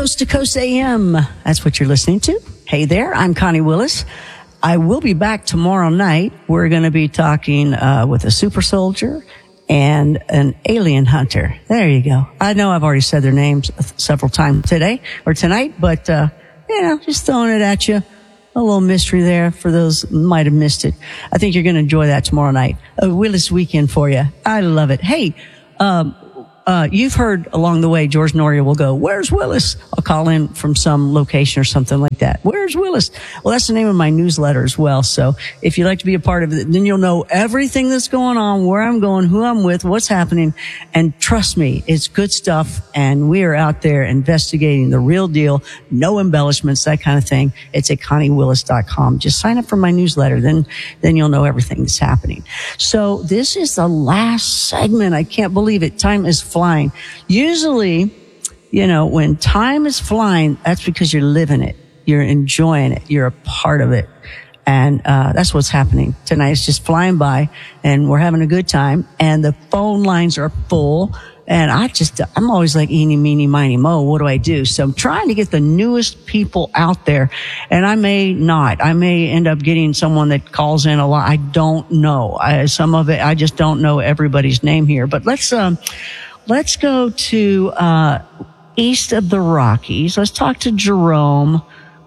Coast to Coast AM. That's what you're listening to. Hey there, I'm Connie Willis. I will be back tomorrow night. We're going to be talking with a super soldier and an alien hunter. There you go. I know I've already said their names several times today or tonight, but, just throwing it at you. A little mystery there for those who might have missed it. I think you're going to enjoy that tomorrow night. A Willis weekend for you. I love it. Hey, you've heard along the way, George Noria will go, "Where's Willis?" I'll call in from some location or something like that. "Where's Willis?" Well, that's the name of my newsletter as well. So if you'd like to be a part of it, then you'll know everything that's going on, where I'm going, who I'm with, what's happening. And trust me, it's good stuff. And we are out there investigating the real deal. No embellishments, that kind of thing. It's at ConnieWillis.com. Just sign up for my newsletter. Then you'll know everything that's happening. So this is the last segment. I can't believe it. Time is flying. Usually, when time is flying, that's because you're living it. You're enjoying it. You're a part of it. And that's what's happening tonight. It's just flying by, and we're having a good time. And the phone lines are full. And I'm always like, eeny, meeny, miny, mo, what do I do? So I'm trying to get the newest people out there. And I may not. I may end up getting someone that calls in a lot. I don't know. Some of it, I just don't know everybody's name here. But let's go to east of the Rockies. Let's talk to Jerome,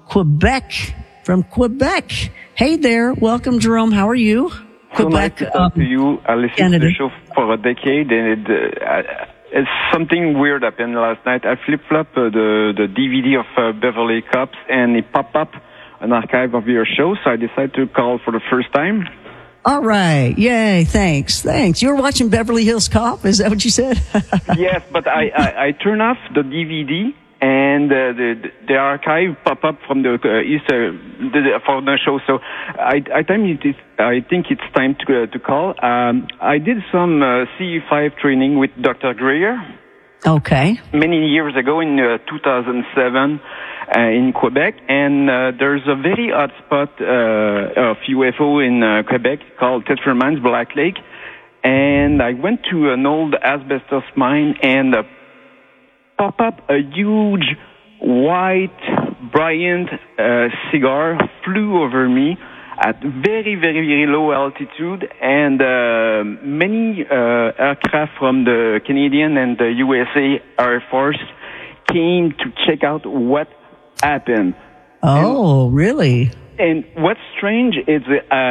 from Quebec. Hey there. Welcome, Jerome. How are you? So nice to talk to you. I listened Canada. to the show for a decade, and it's something weird happened last night. I flip-flopped the DVD of Beverly Cops, and it popped up an archive of your show, so I decided to call for the first time. All right. Yay. Thanks. You were watching Beverly Hills Cop? Is that what you said? Yes, but I turned off the DVD, and the archive pop up from the for the show. So I think it's time to call. I did some CE5 training with Dr. Greer. Okay. Many years ago in 2007 in Quebec, and there's a very hot spot of UFO in Quebec called Tetra Mines Black Lake, and I went to an old asbestos mine and pop up a huge white brilliant cigar flew over me at very, very, very low altitude, and many aircraft from the Canadian and the USA Air Force came to check out what happened. Oh, really? And what's strange is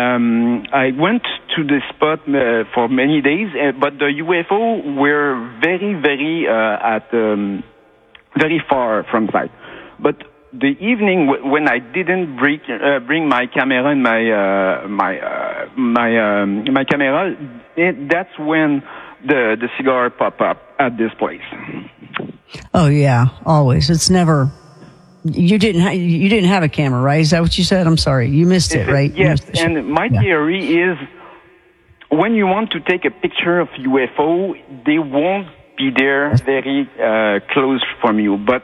I went to the spot for many days, but the UFO were very, very very far from sight. But the evening when I didn't bring my camera and my camera, that's when the cigar pop up at this place. Oh yeah, always. It's never. You didn't have a camera, right? Is that what you said? I'm sorry, you missed it, right? Yes, and my theory is when you want to take a picture of UFO, they won't be there very close from you, but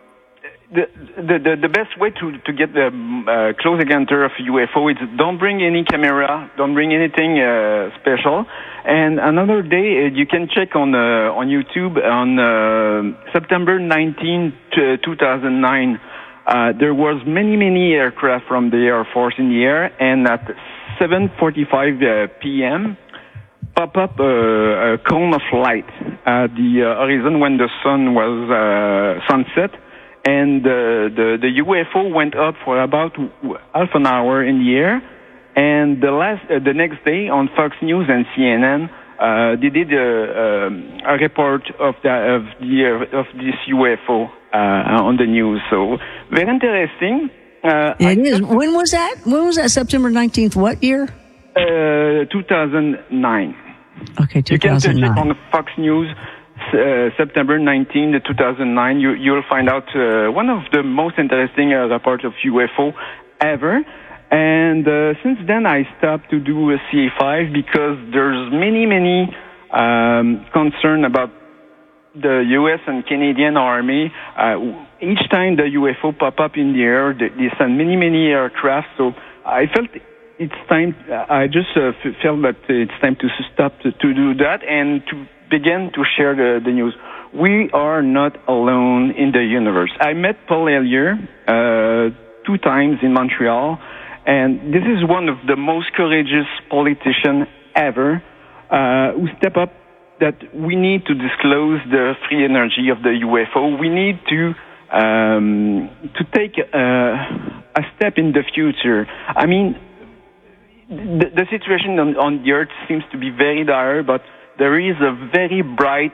the best way to get the close encounter of UFO is don't bring any camera, don't bring anything special. And another day you can check on YouTube on September 19, 2009. There was many aircraft from the Air Force in the air, and at 7:45 p.m. pop up a cone of light at the horizon when the sun was sunset. And the UFO went up for about half an hour in the air, and the next day on Fox News and CNN, they did a report of this UFO on the news. So very interesting. It is. When was that? When was that? September 19th. What year? 2009. Okay, 2009. You can check on Fox News. September 19, 2009, you'll find out one of the most interesting reports of UFO ever. And since then, I stopped to do a CA5 because there's many concern about the U.S. and Canadian Army. Each time the UFO pop up in the air, they send many aircraft. So I felt it's time. I just felt that it's time to stop to do that and to begin to share the news. we are not alone in the universe. I met Paul Hellyer 2 times in Montreal, and this is one of the most courageous politicians ever who step up that we need to disclose the free energy of the UFO. We need to take a step in the future. I mean, the situation on the Earth seems to be very dire, but there is a very bright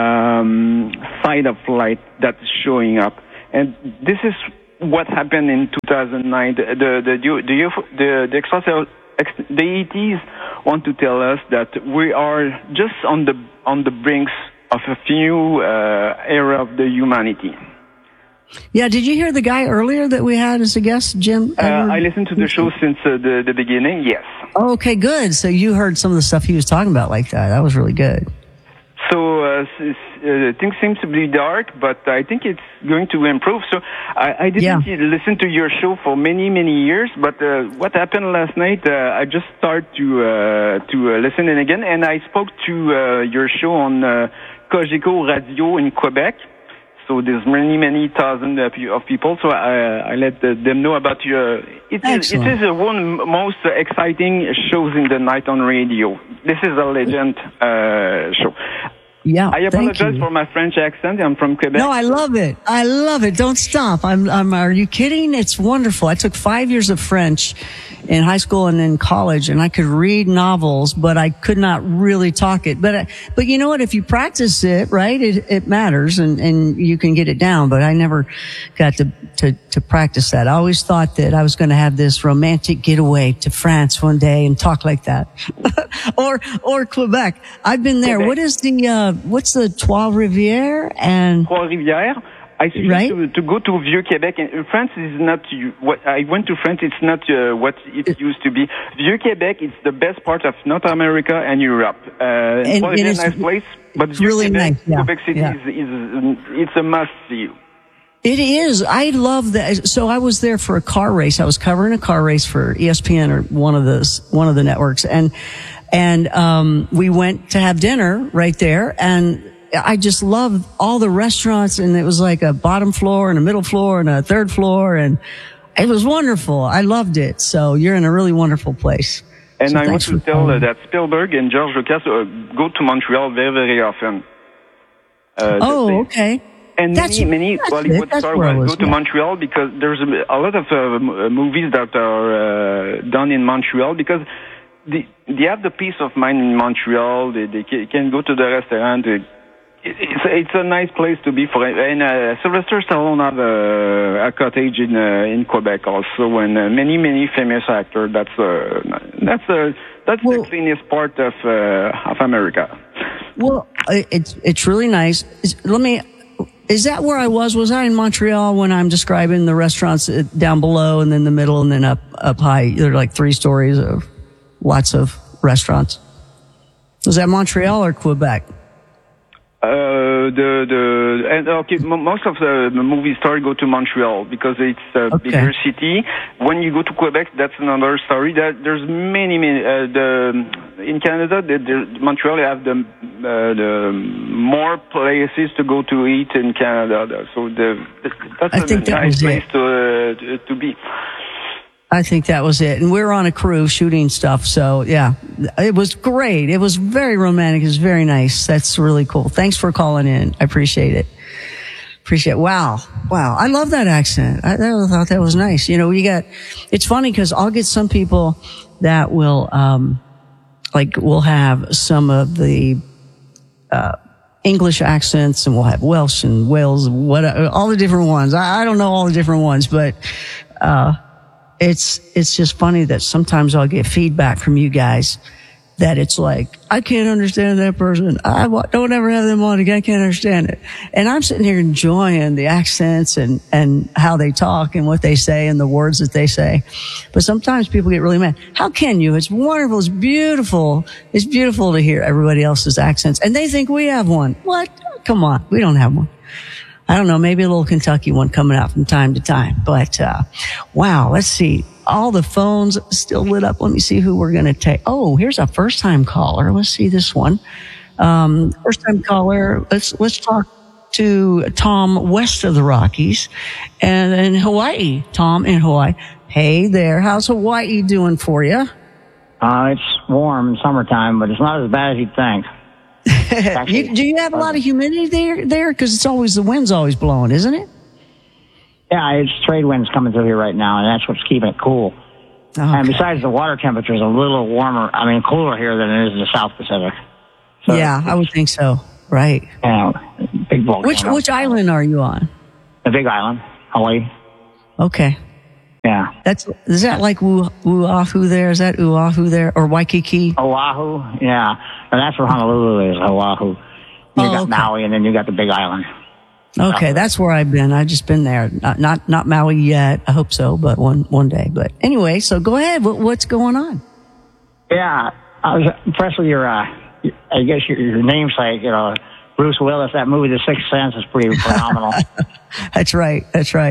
side of light that's showing up, and this is what happened in 2009. The ETs want to tell us that we are just on the brinks of a new era of the humanity. Yeah, did you hear the guy earlier that we had as a guest, Jim? I listened to the show since the beginning, yes. Oh, okay, good. So you heard some of the stuff he was talking about like that. That was really good. So things seem to be dark, but I think it's going to improve. So I didn't listen to your show for many, many years, but what happened last night, I just started to listen in again, and I spoke to your show on Cogeco Radio in Quebec. So there's many thousands of people. So I let them know about your. It is one most exciting shows in the night on radio. This is a legend show. Yeah, I apologize for my French accent. I'm from Quebec. No, I love it. I love it. Don't stop. Are you kidding? It's wonderful. I took 5 years of French in high school and in college, and I could read novels, but I could not really talk it. But you know what? If you practice it, right, it matters, and you can get it down. But I never got to practice that. I always thought that I was going to have this romantic getaway to France one day and talk like that, or Quebec. I've been there. Quebec. What's the Trois-Rivières and Trois-Rivières? I suggest to go to Vieux-Québec. And France is not what I went to France. It's not what it used to be. Vieux-Québec is the best part of North America and Europe. It's a nice place, but it's really nice. Yeah. Quebec City it's a must see. It is. I love that. So I was there for a car race. I was covering a car race for ESPN or one of the networks, and we went to have dinner right there, and I just loved all the restaurants, and it was like a bottom floor and a middle floor and a third floor, and it was wonderful. I loved it. So you're in a really wonderful place. And I want to tell that Spielberg and George Lucas go to Montreal very, very often. Okay. And many Hollywood stars go to Montreal because there's a lot of movies that are done in Montreal because they have the peace of mind in Montreal. They can go to the restaurant. It's a nice place to be for. And Sylvester Stallone have a cottage in Quebec also, and many famous actors. That's the cleanest part of America. Well, it's really nice. Is that where I was? Was I in Montreal when I'm describing the restaurants down below and then the middle and then up high? There are like 3 stories of lots of restaurants. Was that Montreal or Quebec? Most of the movie stars go to Montreal because it's a bigger city. When you go to Quebec, that's another story. There's many. In Canada, Montreal have the more places to go to eat in Canada. So that's a nice place to be. I think that was it. And we were on a crew shooting stuff. So yeah, it was great. It was very romantic. It was very nice. That's really cool. Thanks for calling in. I appreciate it. Wow. I love that accent. I thought that was nice. You know, it's funny because I'll get some people that will, we'll have some of the, English accents, and we'll have Welsh and Wales, all the different ones. I don't know all the different ones, but, it's just funny that sometimes I'll get feedback from you guys that it's like, I can't understand that person. I don't ever have them on again. I can't understand it. And I'm sitting here enjoying the accents and how they talk and what they say and the words that they say. But sometimes people get really mad. How can you? It's wonderful. It's beautiful. It's beautiful to hear everybody else's accents. And they think we have one. What? Come on. We don't have one. I don't know, maybe a little Kentucky one coming out from time to time. But, wow, let's see. All the phones still lit up. Let me see who we're going to take. Oh, here's a first-time caller. Let's see this one. First-time caller. Let's talk. to Tom west of the Rockies and in Hawaii. Tom in Hawaii. Hey there. How's Hawaii doing for you? It's warm in summertime, but it's not as bad as you'd think. Do you have a lot of humidity there? Because it's always, the wind's always blowing, isn't it? Yeah, it's trade winds coming through here right now, and that's what's keeping it cool. Okay. And besides, the water temperature is a little warmer, cooler here than it is in the South Pacific. So yeah, I would think so. Right. Yeah, big volcano. Which island are you on? The Big Island, Hawaii. Okay. Yeah. Is that like Oahu there? Is that Oahu there? Or Waikiki? Oahu, yeah. And that's where Honolulu is, Oahu. You got Maui, and then you got the Big Island. Okay, that's where I've been. I've just been there. Not Maui yet. I hope so, but one day. But anyway, so go ahead. What's going on? Yeah, I was impressed with your, I guess your namesake, Bruce Willis. That movie, The Sixth Sense, is pretty phenomenal. That's right.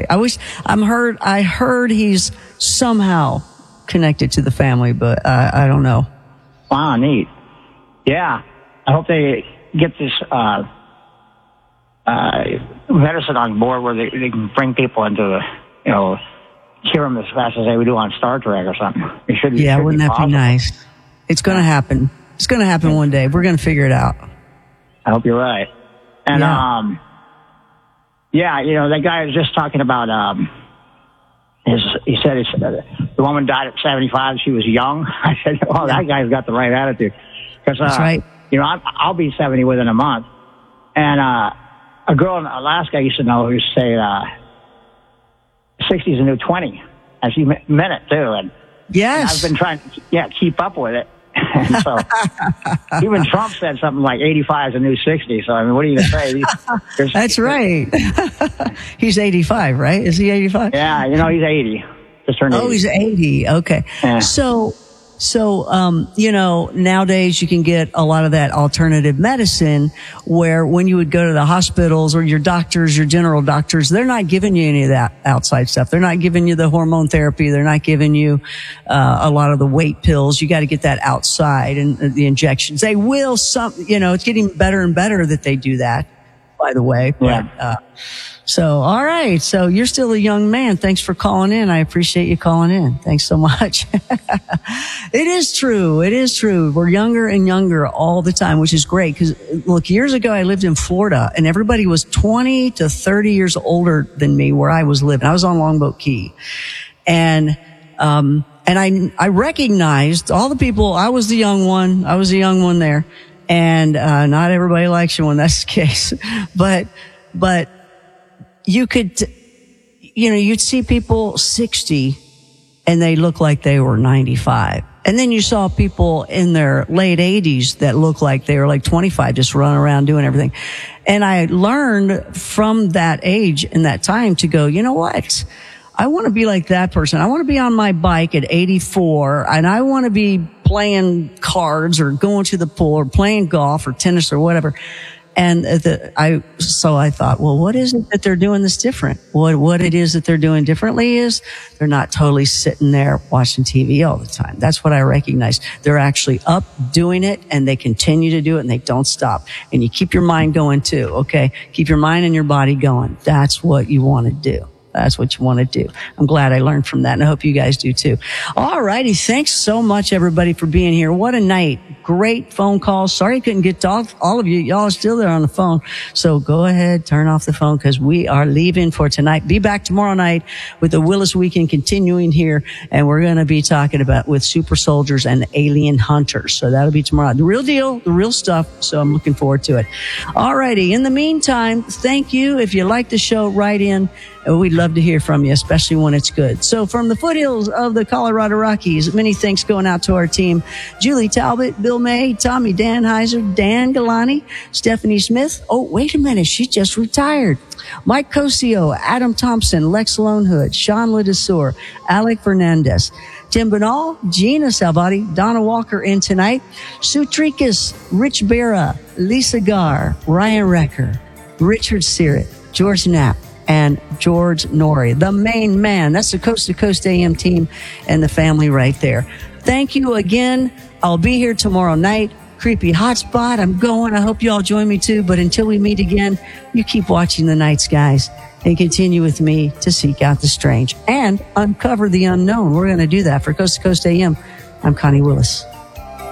I heard he's somehow connected to the family, but I don't know. Wow, neat. Yeah, I hope they get this medicine on board where they can bring people into cure them as fast as they would do on Star Trek or something. Wouldn't that be nice? It's going to happen. It's going to happen one day. We're going to figure it out. I hope you're right. And that guy was just talking about he said the woman died at 75. She was young. I said, well, that guy's got the right attitude. Because that's right. I'll be 70 within a month. And a girl in Alaska I used to know who used to say 60 is a new 20. And she meant it, too. And yes. I've been trying to keep up with it. And so even Trump said something like 85 is a new 60. So, what are you going to say? That's right. He's 85, right? Is he 85? Yeah, he's 80. Just turned 80. Oh, he's 80. Okay. Yeah. So, nowadays you can get a lot of that alternative medicine where when you would go to the hospitals or your doctors, your general doctors, they're not giving you any of that outside stuff. They're not giving you the hormone therapy. They're not giving you, a lot of the weight pills. You got to get that outside and the injections. They will it's getting better and better that they do that, by the way. Yeah. So, all right. So you're still a young man. Thanks for calling in. I appreciate you calling in. Thanks so much. It is true. We're younger and younger all the time, which is great. Because look, years ago, I lived in Florida and everybody was 20 to 30 years older than me where I was living. I was on Longboat Key. And I recognized all the people. I was the young one. There. And, not everybody likes you when that's the case. But you could, you'd see people 60 and they look like they were 95. And then you saw people in their late 80s that looked like they were like 25, just running around doing everything. And I learned from that age and that time to go, you know what? I want to be like that person. I want to be on my bike at 84 and I want to be playing cards or going to the pool or playing golf or tennis or whatever. And so I thought, well, what is it that they're doing that's different? What it is that they're doing differently is they're not totally sitting there watching TV all the time. That's what I recognize. They're actually up doing it and they continue to do it and they don't stop. And you keep your mind going too, okay? Keep your mind and your body going. That's what you want to do. That's what you want to do. I'm glad I learned from that, and I hope you guys do too. All righty. Thanks so much, everybody, for being here. What a night. Great phone calls. Sorry I couldn't get to all of you. Y'all are still there on the phone. So go ahead, turn off the phone because we are leaving for tonight. Be back tomorrow night with the Willis Weekend continuing here, and we're going to be talking about with super soldiers and alien hunters. So that'll be tomorrow. The real deal, the real stuff. So I'm looking forward to it. All righty. In the meantime, thank you. If you like the show, write in. We'd love to hear from you, especially when it's good. So from the foothills of the Colorado Rockies, many thanks going out to our team. Julie Talbot, Bill May, Tommy Danheiser, Dan Galani, Stephanie Smith. Oh, wait a minute. She just retired. Mike Cosio, Adam Thompson, Lex Lonehood, Sean Ledesur, Alec Fernandez, Tim Banal, Gina Salvati, Donna Walker in tonight, Sue Tricus, Rich Berra, Lisa Garr, Ryan Recker, Richard Sirrett, George Knapp, and George Norrie, the main man. That's the Coast to Coast AM team and the family right there. Thank you again. I'll be here tomorrow night. creepy hotspot. I'm going. I hope you all join me too. But until we meet again, you keep watching the night skies and continue with me to seek out the strange and uncover the unknown. We're going to do that for Coast to Coast AM. I'm Connie Willis.